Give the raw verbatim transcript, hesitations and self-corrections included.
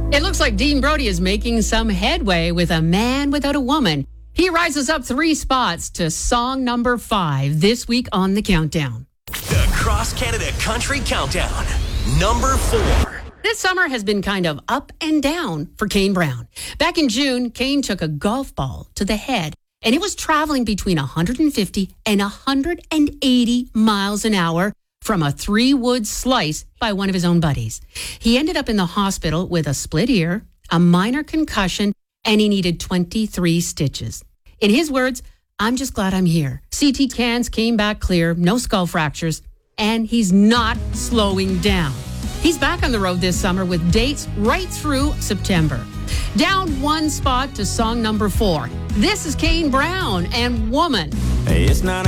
It looks like Dean Brody is making some headway with A Man Without a Woman. He rises up three spots to song number five this week on the Countdown. The Cross Canada Country Countdown, number four. This summer has been kind of up and down for Kane Brown. Back in June, Kane took a golf ball to the head, and it was traveling between one hundred fifty and one hundred eighty miles an hour from a three-wood slice by one of his own buddies. He ended up in the hospital with a split ear, a minor concussion, and he needed twenty-three stitches. In his words, "I'm just glad I'm here. C T scans came back clear, no skull fractures, and he's not slowing down." He's back on the road this summer with dates right through September. Down one spot to song number four. This is Kane Brown and Woman. Hey, it's not